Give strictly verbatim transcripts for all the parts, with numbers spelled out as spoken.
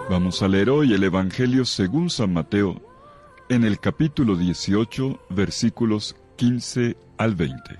Vamos a leer hoy el Evangelio según San Mateo, en el capítulo dieciocho, versículos quince al veinte.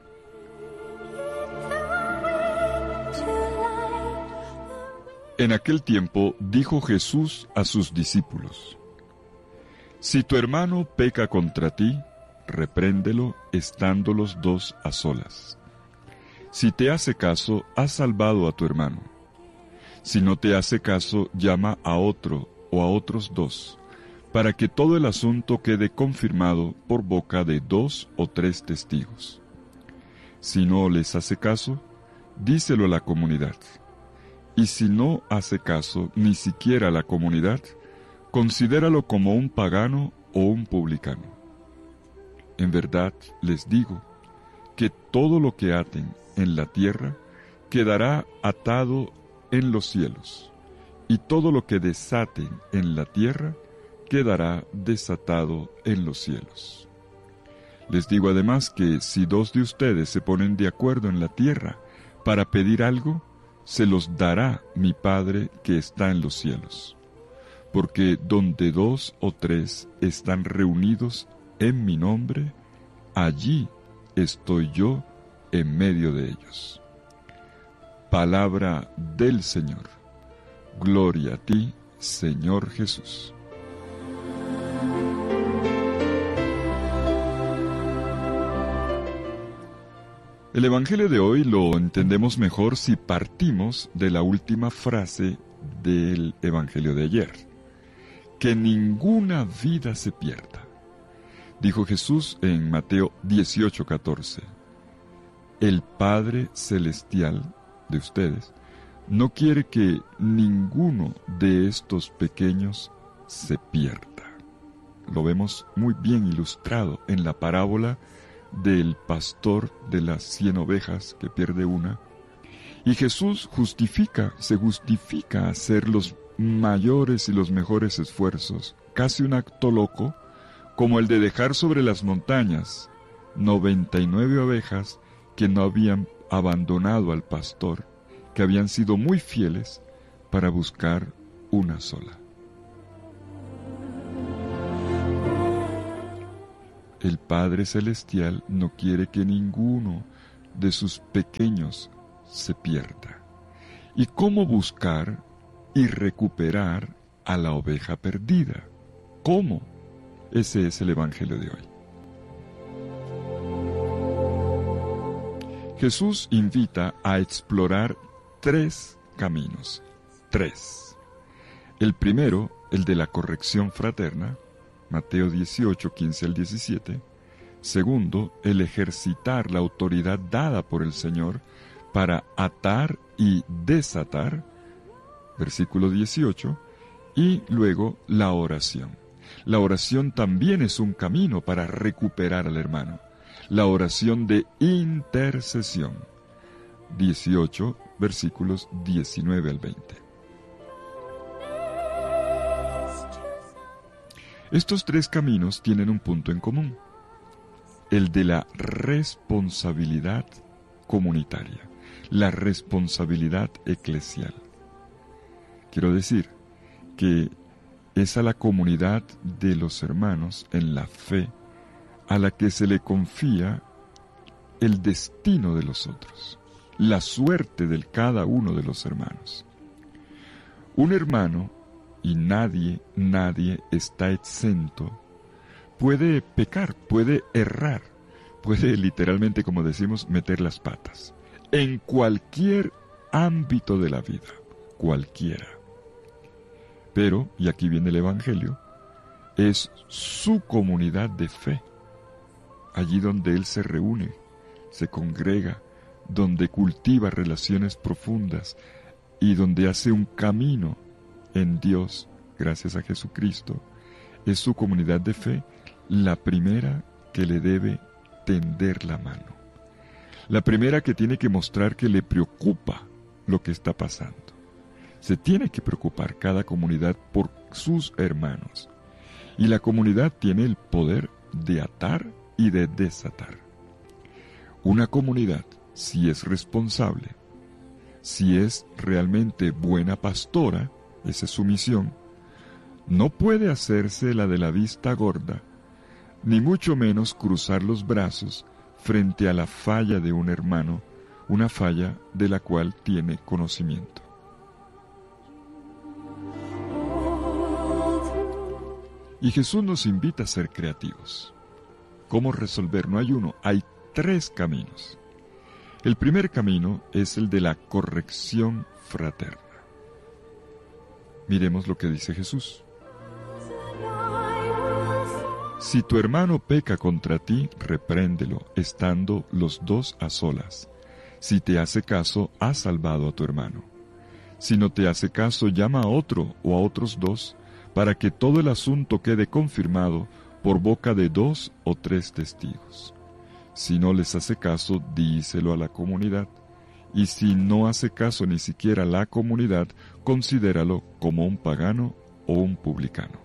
En aquel tiempo dijo Jesús a sus discípulos: Si tu hermano peca contra ti, repréndelo estando los dos a solas. Si te hace caso, has salvado a tu hermano. Si no te hace caso, llama a otro o a otros dos, para que todo el asunto quede confirmado por boca de dos o tres testigos. Si no les hace caso, díselo a la comunidad. Y si no hace caso ni siquiera a la comunidad, considéralo como un pagano o un publicano. En verdad les digo que todo lo que aten en la tierra quedará atado en los cielos, y todo lo que desaten en la tierra quedará desatado en los cielos. Les digo además que si dos de ustedes se ponen de acuerdo en la tierra para pedir algo, se los dará mi Padre que está en los cielos. Porque donde dos o tres están reunidos en mi nombre, allí estoy yo en medio de ellos. Palabra del Señor. Gloria a ti, Señor Jesús. El Evangelio de hoy lo entendemos mejor si partimos de la última frase del Evangelio de ayer: que ninguna vida se pierda. Dijo Jesús en Mateo dieciocho, catorce: El Padre Celestial de ustedes no quiere que ninguno de estos pequeños se pierda. Lo vemos muy bien ilustrado en la parábola del pastor de las cien ovejas que pierde una, y Jesús justifica, se justifica hacer los mayores y los mejores esfuerzos, casi un acto loco, como el de dejar sobre las montañas noventa y nueve ovejas que no habían abandonado al pastor, que habían sido muy fieles para buscar una sola. El Padre Celestial no quiere que ninguno de sus pequeños se pierda. ¿Y cómo buscar y recuperar a la oveja perdida? ¿Cómo? Ese es el Evangelio de hoy. Jesús invita a explorar tres caminos. Tres. El primero, el de la corrección fraterna, Mateo dieciocho, quince al diecisiete. Segundo, el ejercitar la autoridad dada por el Señor para atar y desatar, versículo dieciocho. Y luego la oración. La oración también es un camino para recuperar al hermano. La oración de intercesión, dieciocho, versículos diecinueve al veinte. Estos tres caminos tienen un punto en común: el de la responsabilidad comunitaria, la responsabilidad eclesial. Quiero decir que es a la comunidad de los hermanos en la fe a la que se le confía el destino de los otros, la suerte de cada uno de los hermanos. Un hermano, y nadie, nadie está exento, puede pecar, puede errar, puede literalmente, como decimos, meter las patas, en cualquier ámbito de la vida, cualquiera. Pero, y aquí viene el Evangelio, es su comunidad de fe, allí donde él se reúne, se congrega, donde cultiva relaciones profundas y donde hace un camino en Dios, gracias a Jesucristo. Es su comunidad de fe la primera que le debe tender la mano, la primera que tiene que mostrar que le preocupa lo que está pasando. Se tiene que preocupar cada comunidad por sus hermanos, y la comunidad tiene el poder de atar y de desatar. Una comunidad, si es responsable, si es realmente buena pastora, esa es su misión, no puede hacerse la de la vista gorda, ni mucho menos cruzar los brazos frente a la falla de un hermano, una falla de la cual tiene conocimiento. Y Jesús nos invita a ser creativos. ¿Cómo resolver? No hay uno, hay tres caminos. El primer camino es el de la corrección fraterna. Miremos lo que dice Jesús. Si tu hermano peca contra ti, repréndelo, estando los dos a solas. Si te hace caso, has salvado a tu hermano. Si no te hace caso, llama a otro o a otros dos, para que todo el asunto quede confirmado por boca de dos o tres testigos. Si no les hace caso, díselo a la comunidad. Y si no hace caso ni siquiera a la comunidad, considéralo como un pagano o un publicano.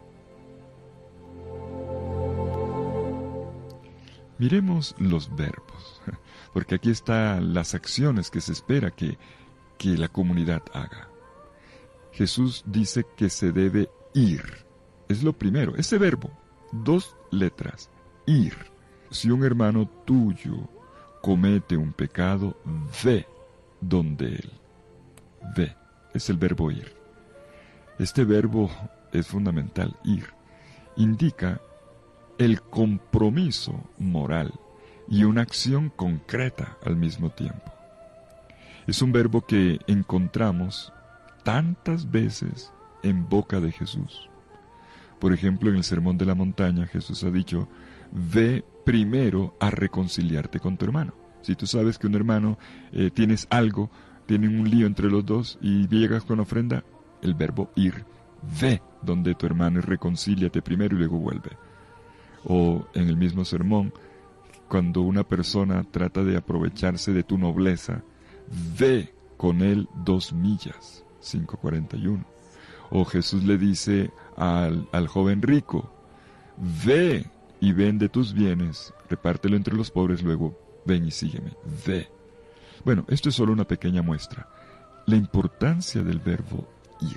Miremos los verbos, porque aquí están las acciones que se espera que, que la comunidad haga. Jesús dice que se debe ir. Es lo primero, ese verbo, dos letras, ir. Si un hermano tuyo comete un pecado, ve donde él. Ve, es el verbo ir. Este verbo es fundamental, ir. Indica el compromiso moral y una acción concreta al mismo tiempo. Es un verbo que encontramos tantas veces en boca de Jesús. Por ejemplo, en el Sermón de la Montaña, Jesús ha dicho, ve primero a reconciliarte con tu hermano. Si tú sabes que un hermano eh, tienes algo, tienen un lío entre los dos y llegas con ofrenda, el verbo ir, ve donde tu hermano y reconcíliate primero y luego vuelve. O en el mismo sermón, cuando una persona trata de aprovecharse de tu nobleza, ve con él dos millas, cinco cuarenta y uno. O Jesús le dice al, al joven rico, ve y vende tus bienes, repártelo entre los pobres, luego ven y sígueme, ve. Bueno, esto es solo una pequeña muestra. La importancia del verbo ir.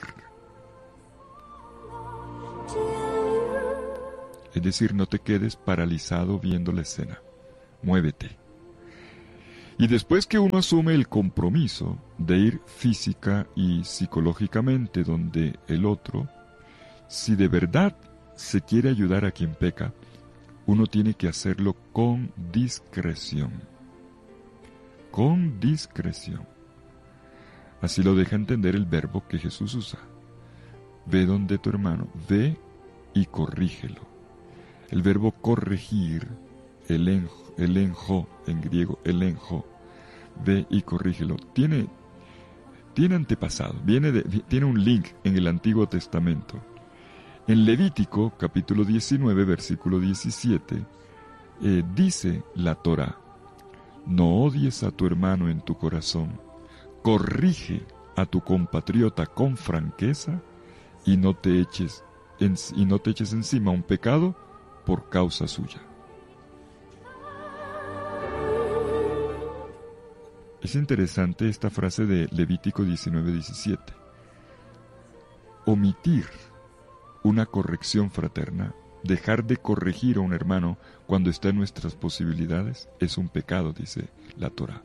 Es decir, no te quedes paralizado viendo la escena. Muévete. Y después que uno asume el compromiso de ir física y psicológicamente donde el otro, si de verdad se quiere ayudar a quien peca, uno tiene que hacerlo con discreción. Con discreción. Así lo deja entender el verbo que Jesús usa. Ve donde tu hermano, ve y corrígelo. El verbo corregir, elenjo, elenjo en griego, elenjo, ve y corrígelo, tiene, tiene antepasado, viene de, tiene un link en el Antiguo Testamento. En Levítico, capítulo diecinueve, versículo diecisiete, eh, dice la Torá, no odies a tu hermano en tu corazón, corrige a tu compatriota con franqueza y no te eches, en, y no te eches encima un pecado por causa suya. Es interesante esta frase de Levítico diecinueve diecisiete. Omitir una corrección fraterna, dejar de corregir a un hermano cuando está en nuestras posibilidades, es un pecado, dice la Torá.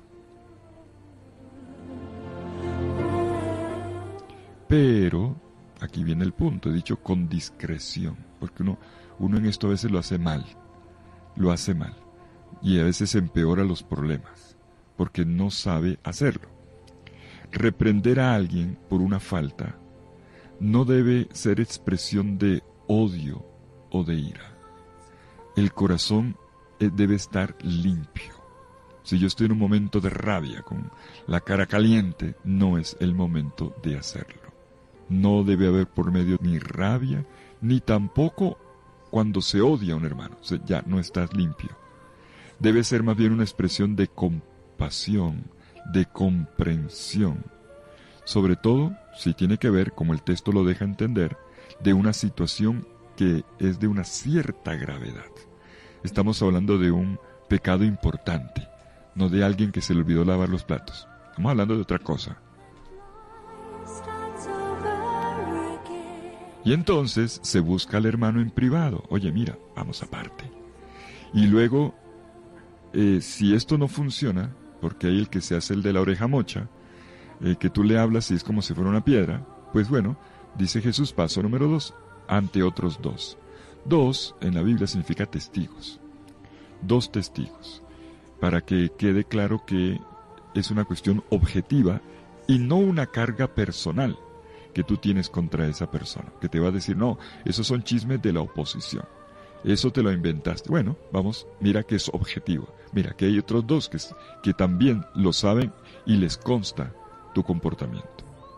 Pero, aquí viene el punto, he dicho con discreción, porque uno, uno en esto a veces lo hace mal, lo hace mal, y a veces empeora los problemas, porque no sabe hacerlo. Reprender a alguien por una falta no debe ser expresión de odio o de ira. El corazón debe estar limpio. Si yo estoy en un momento de rabia, con la cara caliente, no es el momento de hacerlo. No debe haber por medio ni rabia, ni tampoco cuando se odia a un hermano. O sea, ya no estás limpio. Debe ser más bien una expresión de compasión, de comprensión. Sobre todo, si tiene que ver, como el texto lo deja entender, de una situación que es de una cierta gravedad. Estamos hablando de un pecado importante, no de alguien que se le olvidó lavar los platos. Estamos hablando de otra cosa. Y entonces se busca al hermano en privado. Oye, mira, vamos aparte. Y luego, eh, si esto no funciona, porque hay el que se hace el de la oreja mocha, eh, que tú le hablas y es como si fuera una piedra, pues bueno, dice Jesús, paso número dos, ante otros dos. Dos en la Biblia significa testigos. Dos testigos. Para que quede claro que es una cuestión objetiva y no una carga personal que tú tienes contra esa persona, que te va a decir, no, esos son chismes de la oposición, eso te lo inventaste. Bueno, vamos, mira que es objetivo, mira que hay otros dos que, que también lo saben y les consta tu comportamiento.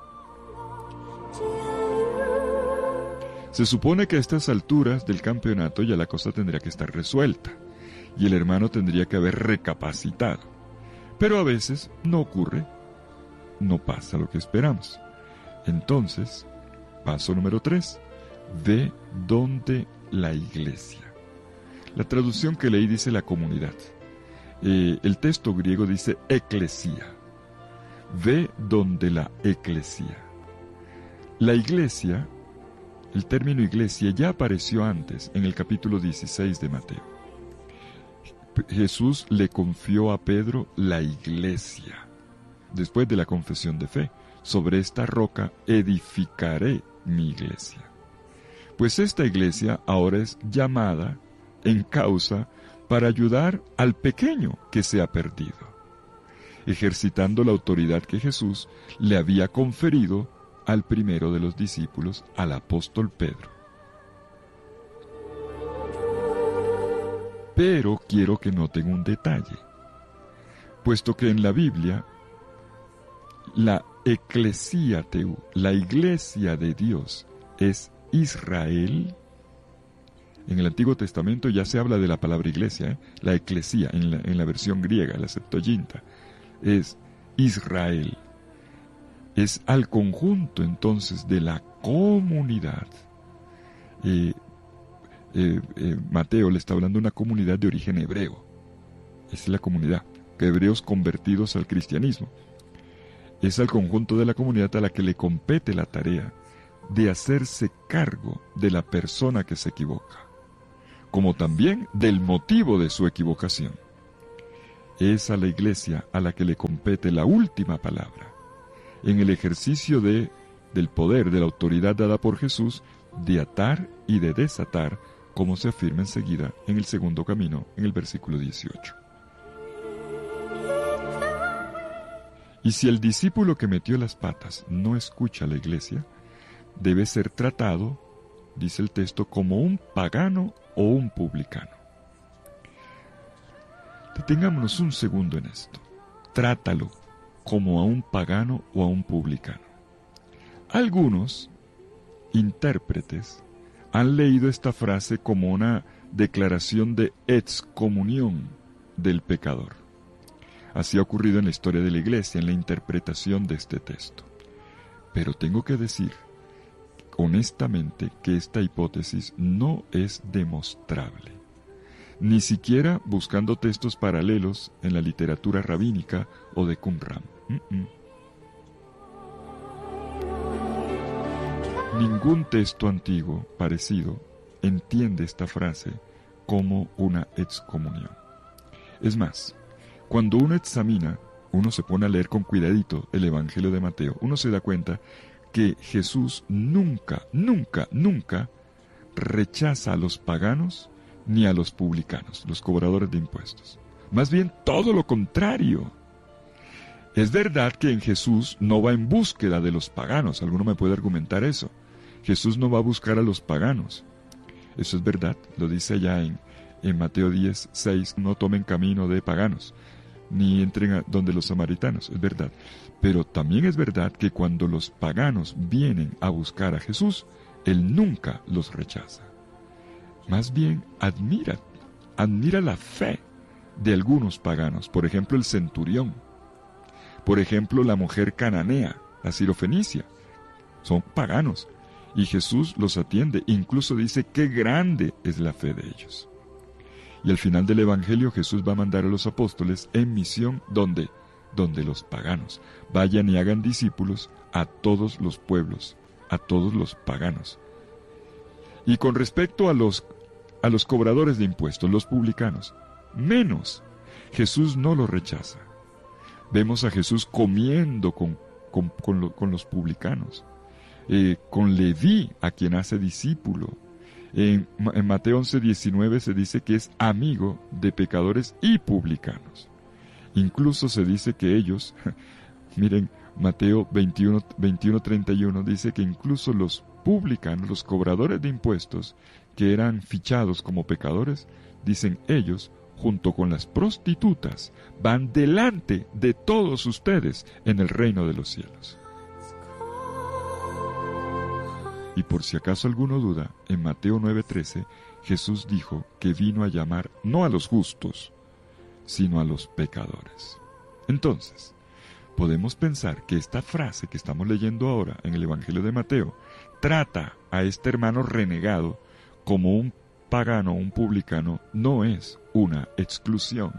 Se supone que a estas alturas del campeonato ya la cosa tendría que estar resuelta y el hermano tendría que haber recapacitado, pero a veces no ocurre, no pasa lo que esperamos. Entonces, paso número tres, ve donde la iglesia. La traducción que leí dice la comunidad. Eh, el texto griego dice eclesía. Ve donde la eclesía. La iglesia, el término iglesia ya apareció antes en el capítulo dieciséis de Mateo. Jesús le confió a Pedro la iglesia, después de la confesión de fe. Sobre esta roca edificaré mi iglesia. Pues esta iglesia ahora es llamada en causa para ayudar al pequeño que se ha perdido, ejercitando la autoridad que Jesús le había conferido al primero de los discípulos, al apóstol Pedro. Pero quiero que noten un detalle, puesto que en la Biblia la eclesía teu, la iglesia de Dios, es Israel. En el Antiguo Testamento ya se habla de la palabra iglesia, ¿eh? La eclesía, en la, en la versión griega, la Septuaginta, es Israel. Es al conjunto entonces de la comunidad. Eh, eh, eh, Mateo le está hablando de una comunidad de origen hebreo. Esa es la comunidad, que hebreos convertidos al cristianismo. Es al conjunto de la comunidad a la que le compete la tarea de hacerse cargo de la persona que se equivoca, como también del motivo de su equivocación. Es a la iglesia a la que le compete la última palabra, en el ejercicio de, del poder, de la autoridad dada por Jesús, de atar y de desatar, como se afirma enseguida en el segundo camino, en el versículo dieciocho. Y si el discípulo que metió las patas no escucha a la iglesia, debe ser tratado, dice el texto, como un pagano o un publicano. Detengámonos un segundo en esto. Trátalo como a un pagano o a un publicano. Algunos intérpretes han leído esta frase como una declaración de excomunión del pecador. Así ha ocurrido en la historia de la iglesia, en la interpretación de este texto. Pero tengo que decir, honestamente, que esta hipótesis no es demostrable, ni siquiera buscando textos paralelos en la literatura rabínica o de Qumran. Mm-mm. Ningún texto antiguo parecido entiende esta frase como una excomunión. Es más, cuando uno examina, uno se pone a leer con cuidadito el Evangelio de Mateo, uno se da cuenta que Jesús nunca, nunca, nunca rechaza a los paganos ni a los publicanos, los cobradores de impuestos. Más bien todo lo contrario. Es verdad que en Jesús no va en búsqueda de los paganos, alguno me puede argumentar eso. Jesús no va a buscar a los paganos. Eso es verdad, lo dice allá en, en Mateo diez, seis, no tomen camino de paganos, ni entren a donde los samaritanos, es verdad. Pero también es verdad que cuando los paganos vienen a buscar a Jesús, Él nunca los rechaza. Más bien admira, admira la fe de algunos paganos, por ejemplo el centurión, por ejemplo la mujer cananea, la sirofenicia, son paganos, y Jesús los atiende, incluso dice qué grande es la fe de ellos. Y al final del Evangelio Jesús va a mandar a los apóstoles en misión, ¿dónde? Donde los paganos. Vayan y hagan discípulos a todos los pueblos, a todos los paganos. Y con respecto a los, a los cobradores de impuestos, los publicanos, menos. Jesús no los rechaza. Vemos a Jesús comiendo con, con, con, lo, con los publicanos, eh, con Leví, a quien hace discípulo. En, en Mateo once diecinueve se dice que es amigo de pecadores y publicanos. Incluso se dice que ellos, miren, Mateo veintiuno, veintiuno treinta y uno dice que incluso los publicanos, los cobradores de impuestos, que eran fichados como pecadores, dicen ellos, junto con las prostitutas, van delante de todos ustedes en el reino de los cielos. Y por si acaso alguno duda, en Mateo nueve trece, Jesús dijo que vino a llamar no a los justos, sino a los pecadores. Entonces, podemos pensar que esta frase que estamos leyendo ahora en el Evangelio de Mateo trata a este hermano renegado como un pagano, un publicano, no es una exclusión.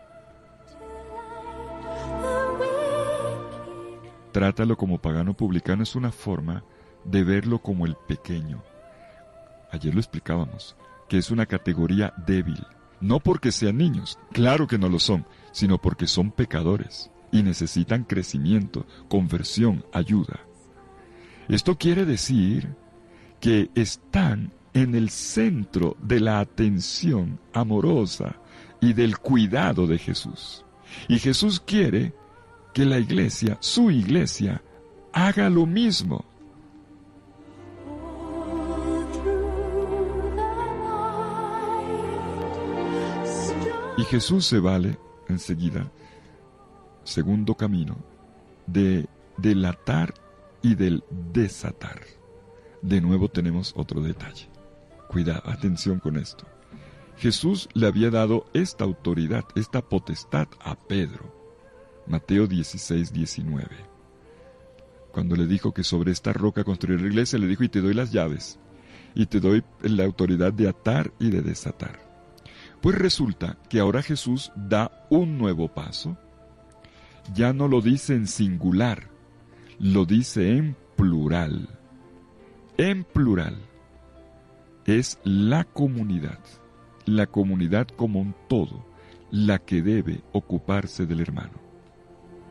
Trátalo como pagano publicano es una forma de verlo como el pequeño. Ayer lo explicábamos, que es una categoría débil, no porque sean niños, claro que no lo son, sino porque son pecadores y necesitan crecimiento, conversión, ayuda. Esto quiere decir que están en el centro de la atención amorosa y del cuidado de Jesús. Y Jesús quiere que la iglesia, su iglesia, haga lo mismo. Y Jesús se vale, enseguida, segundo camino, de del atar y del desatar. De nuevo tenemos otro detalle. Cuidado, atención con esto. Jesús le había dado esta autoridad, esta potestad a Pedro. Mateo dieciséis diecinueve. Cuando le dijo que sobre esta roca construiré la iglesia, le dijo, y te doy las llaves, y te doy la autoridad de atar y de desatar. Pues resulta que ahora Jesús da un nuevo paso. Ya no lo dice en singular, lo dice en plural. En plural. Es la comunidad, la comunidad como un todo, la que debe ocuparse del hermano.